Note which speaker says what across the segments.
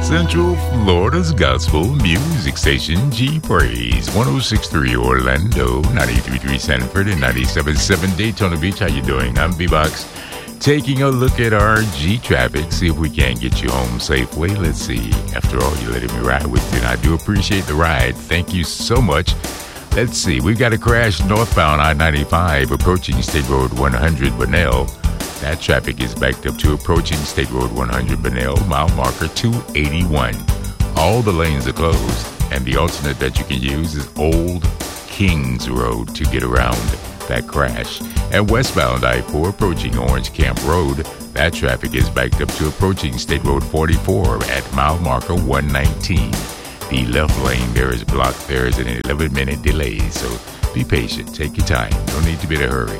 Speaker 1: Central Florida's gospel music station, G Praise, 106.3 Orlando, 93.3 Sanford, and 97.7 Daytona Beach. How you doing? I'm B-Box, taking a look at our G traffic, see if we can't get you home safely. Let's see. After all, you letting me ride with you, and I do appreciate the ride. Thank you so much. Let's see. We've got a crash northbound I-95 approaching State Road 100 Bunnell. That traffic is backed up to approaching State Road 100 Bunnell, mile marker 281. All the lanes are closed, and the alternate that you can use is Old Kings Road to get around that crash. And westbound I-4 approaching Orange Camp Road, that traffic is backed up to approaching State Road 44 at mile marker 119. The left lane there is blocked. There is an 11-minute delay, so be patient. Take your time. No need to be in a hurry.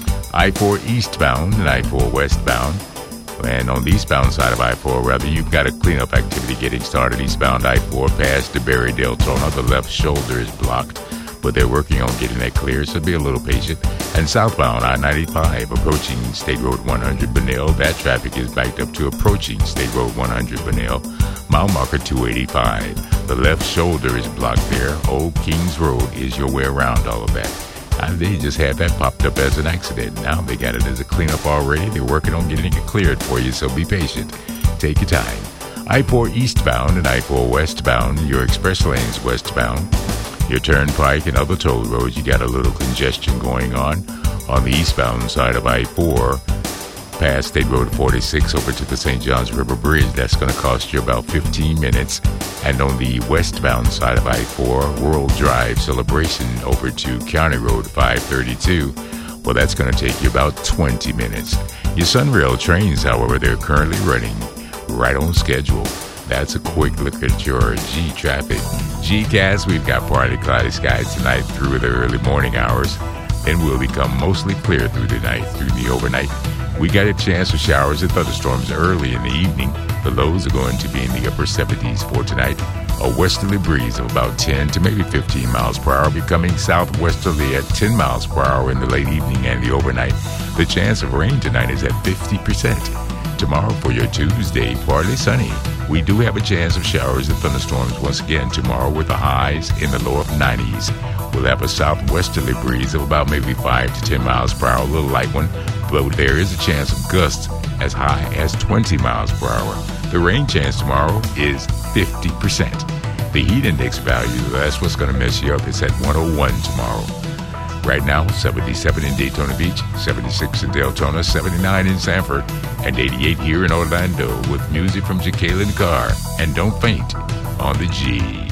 Speaker 1: I-4 eastbound and I-4 westbound. And on the eastbound side of I-4, you've got a cleanup activity getting started eastbound I-4 past the Barry Deltona. The left shoulder is blocked, but they're working on getting that clear, so be a little patient. And southbound I-95 approaching State Road 100 Bunnell. That traffic is backed up to approaching State Road 100 Bunnell, mile marker 285. The left shoulder is blocked there. Old Kings Road is your way around all of that. They just had that popped up as an accident. Now they got it as a cleanup already. They're working on getting it cleared for you, so be patient. Take your time. I-4 eastbound and I-4 westbound, your express lanes westbound. Your turnpike and other toll roads, you got a little congestion going on the eastbound side of I-4, past State Road 46 over to the St. Johns River Bridge. That's going to cost you about 15 minutes. And on the westbound side of I-4, World Drive Celebration over to County Road 532, well, that's going to take you about 20 minutes. Your Sunrail trains, however, they're currently running right on schedule. That's a quick look at your G traffic. G-Cast, we've got partly cloudy skies tonight through the early morning hours. Then we'll become mostly clear through the night, through the overnight. We got a chance of showers and thunderstorms early in the evening. The lows are going to be in the upper 70s for tonight. A westerly breeze of about 10 to maybe 15 miles per hour, becoming southwesterly at 10 miles per hour in the late evening and the overnight. The chance of rain tonight is at 50%. Tomorrow for your Tuesday, partly sunny. We do have a chance of showers and thunderstorms once again tomorrow with the highs in the lower 90s. We'll have a southwesterly breeze of about maybe 5 to 10 miles per hour, a little light one, but there is a chance of gusts as high as 20 miles per hour. The rain chance tomorrow is 50%. The heat index value, that's what's going to mess you up. It's at 101 tomorrow. Right now, 77 in Daytona Beach, 76 in Deltona, 79 in Sanford, and 88 here in Orlando with music from Jacqueline Carr. And don't faint on the G.